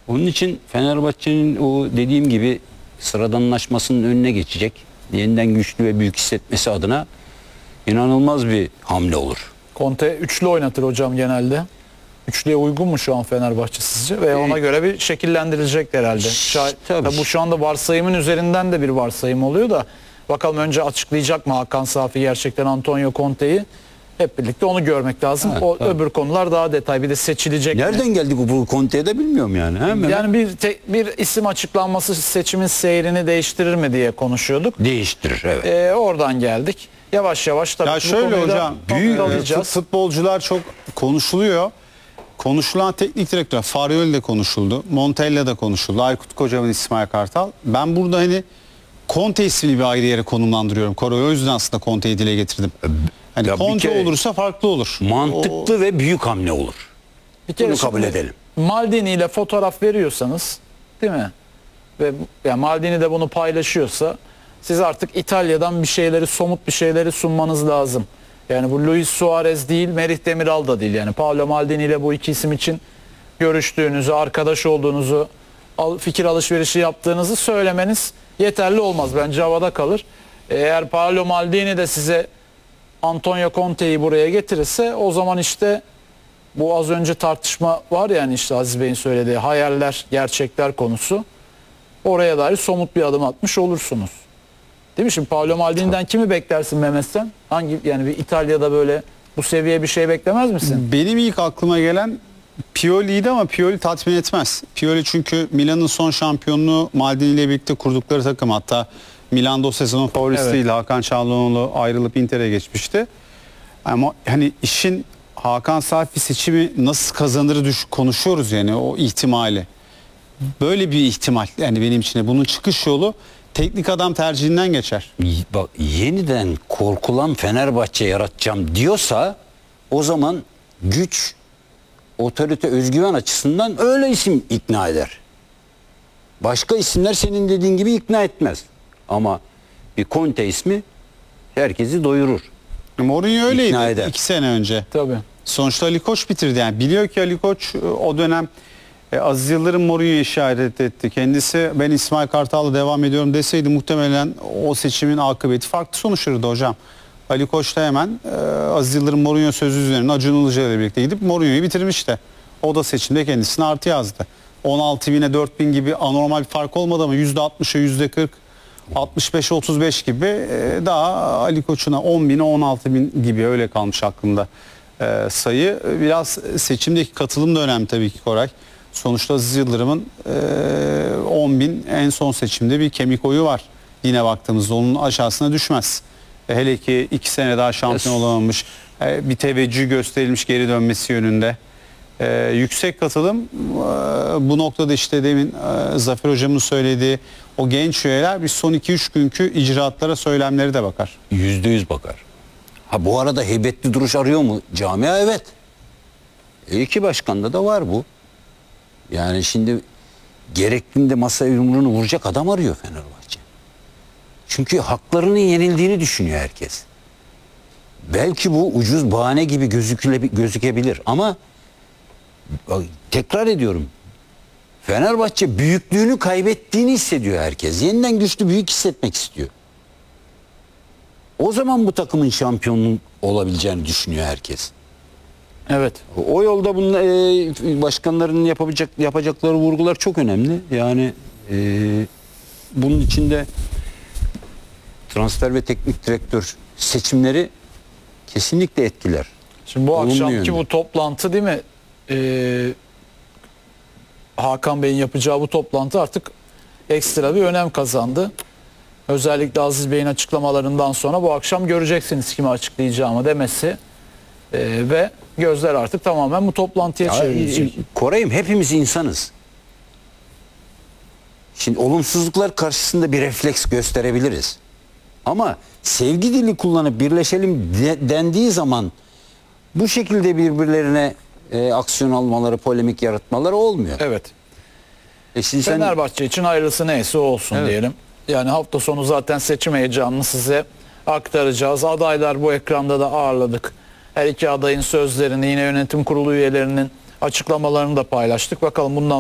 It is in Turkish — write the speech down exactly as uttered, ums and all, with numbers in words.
Onun için Fenerbahçe'nin o dediğim gibi sıradanlaşmasının önüne geçecek. Yeniden güçlü ve büyük hissetmesi adına inanılmaz bir hamle olur. Conte üçlü oynatır hocam genelde. Üçlüye uygun mu şu an Fenerbahçe sizce? Ve ona göre bir şekillendirilecek herhalde. Şay- Tabii. Tabii bu şu anda varsayımın üzerinden de bir varsayım oluyor da bakalım önce açıklayacak mı Hakan Safi gerçekten Antonio Conte'yi? Hep birlikte onu görmek lazım. Evet, o tabii. öbür konular daha detay. Bir de seçilecek mi? Nereden geldik bu Conte'ye de bilmiyorum yani. He, Mehmet? Yani bir te- bir isim açıklanması seçimin seyrini değiştirir mi diye konuşuyorduk. Değiştirir, evet. Ee, oradan geldik. Yavaş yavaş tabii Ya bu şöyle konuyu da hocam, büyük noktalayacağız. futbolcular çok konuşuluyor. Konuşulan teknik direktör Farioli de konuşuldu. Montella da konuşuldu. Aykut Kocaman, İsmail Kartal. Ben burada hani Conte ismini bir ayrı yere konumlandırıyorum. Koray, o yüzden aslında Conte'yi dile getirdim. Hani Ya bir Conte kere olursa farklı olur. Mantıklı O- ve büyük hamle olur. Bir kere Bunu kabul şimdi edelim. Maldini ile fotoğraf veriyorsanız, değil mi? Ve yani Maldini de bunu paylaşıyorsa siz artık İtalya'dan bir şeyleri, somut bir şeyleri sunmanız lazım. Yani bu Luis Suarez değil, Merih Demiral da değil. Yani Paolo Maldini ile bu iki isim için görüştüğünüzü, arkadaş olduğunuzu, al- fikir alışverişi yaptığınızı söylemeniz yeterli olmaz. Bence havada kalır. Eğer Paolo Maldini de size Antonio Conte'yi buraya getirirse o zaman işte bu az önce tartışma var yani işte Aziz Bey'in söylediği hayaller, gerçekler konusu. Oraya dair somut bir adım atmış olursunuz. Değil mi? Şimdi Paolo Maldini'den kimi beklersin Mehmet'ten? Hangi yani bir İtalya'da böyle bu seviye bir şey beklemez misin? Benim ilk aklıma gelen Pioli'ydi ama Pioli tatmin etmez. Pioli çünkü Milan'ın son şampiyonluğu Maldini ile birlikte kurdukları takım. Hatta Milan'da o sezonun favorisiyle Evet. Hakan Çalhanoğlu ayrılıp Inter'e geçmişti. Ama hani işin Hakan Safi seçimi nasıl kazanırı düş konuşuyoruz yani o ihtimali. Böyle bir ihtimal yani benim için de bunun çıkış yolu teknik adam tercihinden geçer. Y- Bak, yeniden korkulan Fenerbahçe yaratacağım diyorsa o zaman güç, otorite, özgüven açısından öyle isim ikna eder. Başka isimler senin dediğin gibi ikna etmez. Ama bir Conte ismi herkesi doyurur. Mourinho öyleydi İkna eder. iki sene önce. Tabii. Sonuçta Ali Koç bitirdi yani. Biliyor ki Ali Koç e, o dönem e, Aziz Yıldırım Mourinho'yu işaret etti. Kendisi ben İsmail Kartal'la devam ediyorum deseydi muhtemelen o seçimin akıbeti farklı sonuçlanırdı hocam. Ali Koç da hemen e, Aziz Yıldırım Mourinho sözü üzerine Acun Ilıcalı ile birlikte gidip Mourinho'yu bitirmişti. O da seçimde kendisine artı yazdı. on altı bine dört bin gibi anormal bir fark olmadı ama yüzde altmışa yüzde kırk altmış beşe otuz beş gibi e, daha Ali Koç'una on bine on altı bin gibi öyle kalmış aklımda e, sayı. Biraz seçimdeki katılım da önemli tabii ki Koray. Sonuçta Aziz Yıldırım'ın e, on bin en son seçimde bir kemik oyu var. Yine baktığımızda onun aşağısına düşmez. E, hele ki iki sene daha şampiyon olamamış. E, bir teveccüh gösterilmiş geri dönmesi yönünde. Ee, yüksek katılım e, bu noktada işte demin e, Zafer Hocam'ın söylediği o genç üyeler bir son iki üç günkü icraatlara, söylemleri de bakar. Yüzde yüz bakar. Ha bu arada heybetli duruş arıyor mu camia? Evet. E, iki başkanda da var bu. Yani şimdi gerektiğinde masaya yumruğunu vuracak adam arıyor Fenerbahçe. Çünkü haklarının yenildiğini düşünüyor herkes. Belki bu ucuz bahane gibi gözüküle, gözükebilir ama tekrar ediyorum. Fenerbahçe büyüklüğünü kaybettiğini hissediyor herkes. Yeniden güçlü, büyük hissetmek istiyor. O zaman bu takımın şampiyonluğu olabileceğini düşünüyor herkes. Evet. O yolda bunun e, başkanların yapacak yapacakları vurgular çok önemli. Yani e, bunun içinde transfer ve teknik direktör seçimleri kesinlikle etkiler. Şimdi bu Olumlu akşamki yönde. bu toplantı değil mi? Ee, Hakan Bey'in yapacağı bu toplantı artık ekstra bir önem kazandı. Özellikle Aziz Bey'in açıklamalarından sonra bu akşam göreceksiniz kimi açıklayacağımı demesi ee, ve gözler artık tamamen bu toplantıya Ya, çevrilecek. Koray'ım hepimiz insanız. Şimdi olumsuzluklar karşısında bir refleks gösterebiliriz. Ama sevgi dili kullanıp birleşelim de, dendiği zaman bu şekilde birbirlerine e, aksiyon almaları, polemik yaratmaları olmuyor. Evet. E şimdi sen, Fenerbahçe için hayırlısı neyse o olsun Evet. diyelim. Yani hafta sonu zaten seçim heyecanını size aktaracağız. Adaylar bu ekranda da ağırladık. Her iki adayın sözlerini, yine yönetim kurulu üyelerinin açıklamalarını da paylaştık. Bakalım bundan